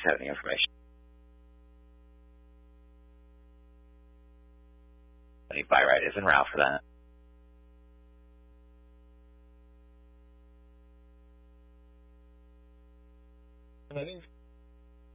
have any information. I think By-Rite is en route for that. And I think